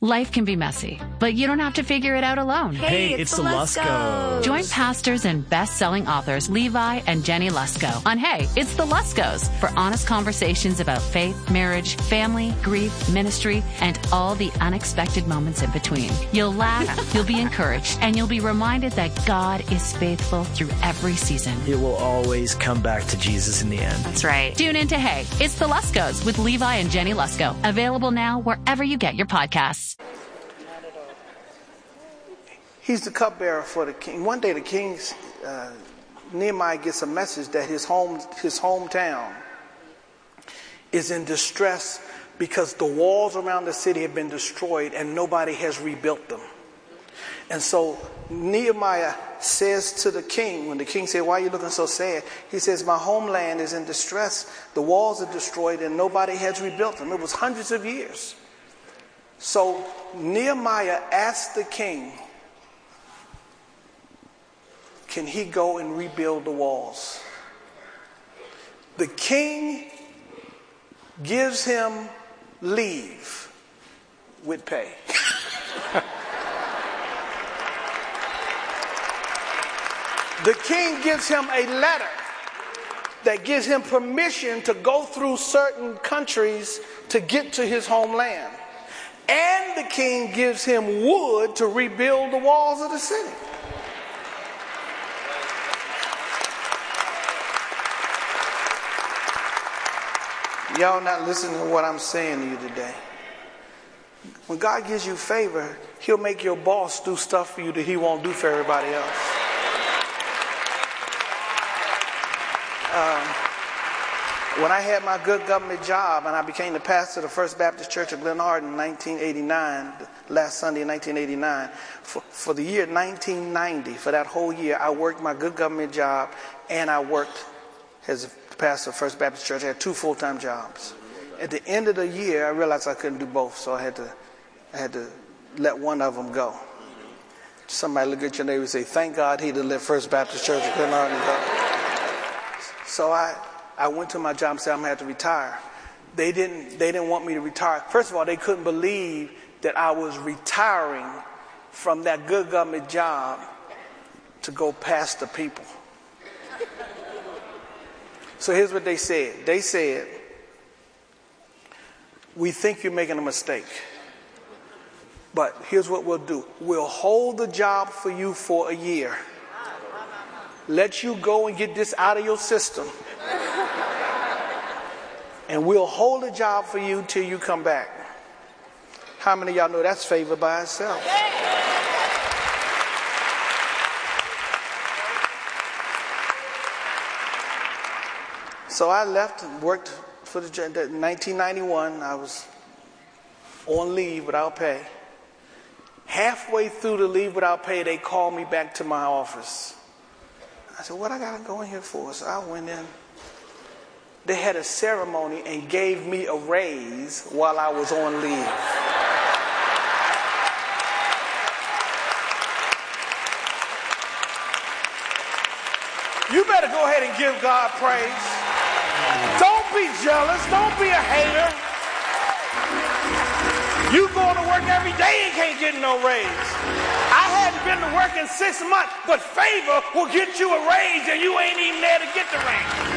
Life can be messy, but you don't have to figure it out alone. Hey, it's the Luskos. Join pastors and best-selling authors Levi and Jenny Lusko on Hey, It's the Luskos for honest conversations about faith, marriage, family, grief, ministry, and all the unexpected moments in between. You'll laugh, you'll be encouraged, and you'll be reminded that God is faithful through every season. It will always come back to Jesus in the end. That's right. Tune in to Hey, It's the Luskos with Levi and Jenny Lusko. Available now wherever you get your podcasts. He's the cupbearer for the king. One day the king's Nehemiah gets a message that his hometown is in distress because the walls around the city have been destroyed and nobody has rebuilt them. And so Nehemiah says to the king, when the king said, "Why are you looking so sad?" He says, "My homeland is in distress. The walls are destroyed and nobody has rebuilt them." It was hundreds of years. So Nehemiah asked the king, can he go and rebuild the walls? The king gives him leave with pay. The king gives him a letter that gives him permission to go through certain countries to get to his homeland. And the king gives him wood to rebuild the walls of the city. Y'all not listening to what I'm saying to you today. When God gives you favor, he'll make your boss do stuff for you that he won't do for everybody else. When I had my good government job and I became the pastor of the First Baptist Church of Glen Harbor in 1989, last Sunday in 1989, for the year 1990, for that whole year, I worked my good government job and I worked as a pastor of First Baptist Church. I had 2 full-time jobs. At the end of the year, I realized I couldn't do both, so I had to let one of them go. Somebody look at your neighbor and say, "Thank God he didn't let First Baptist Church of Glen Harbor go." So I went to my job and said, "I'm going to have to retire." They didn't want me to retire. First of all, they couldn't believe that I was retiring from that good government job to go pastor people. So here's what they said. They said, "We think you're making a mistake, but here's what we'll do. We'll hold the job for you for a year. Let you go and get this out of your system. And we'll hold the job for you till you come back." How many of y'all know that's favor by itself? So I left and worked for the 1991. I was on leave without pay. Halfway through the leave without pay, they called me back to my office. I said, "What I got to go in here for?" So I went in. They had a ceremony and gave me a raise while I was on leave. You better go ahead and give God praise. Don't be jealous. Don't be a hater. You going to work every day and can't get no raise. I hadn't been to work in 6 months, but favor will get you a raise and you ain't even there to get the raise.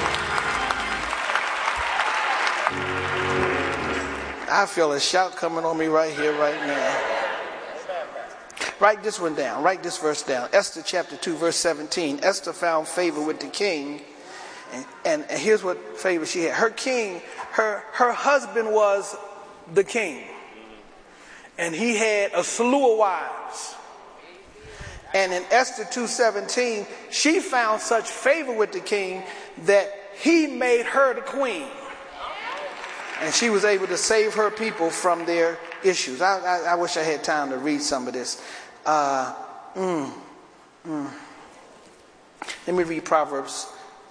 I feel a shout coming on me right here, right now. Write this one down. Write this verse down. Esther chapter 2, verse 17. Esther found favor with the king. And here's what favor she had. Her king, her husband was the king. And he had a slew of wives. And in Esther 2:17, she found such favor with the king that he made her the queen. And she was able to save her people from their issues. I wish I had time to read some of this. Let me read Proverbs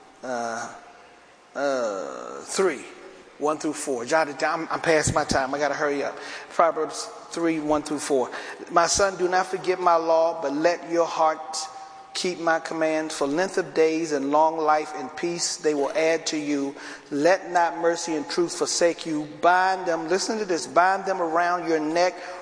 3, 1 through 4. Jot it down. I'm past my time. I got to hurry up. Proverbs 3, 1 through 4. "My son, do not forget my law, but let your heart keep my commands. For length of days and long life and peace they will add to you. Let not mercy and truth forsake you. Bind them," listen to this, "bind them around your neck.